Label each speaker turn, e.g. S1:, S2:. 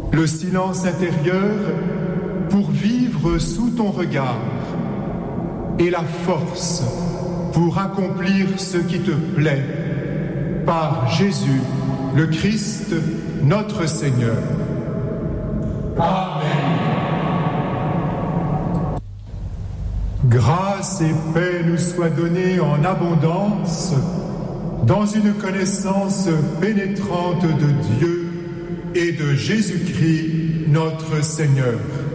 S1: le silence intérieur pour vivre sous ton regard et la force pour accomplir ce qui te plaît par Jésus, le Christ, notre Seigneur. Amen. Grâce et paix nous soient données en abondance dans une connaissance pénétrante de Dieu et de Jésus-Christ, notre Seigneur.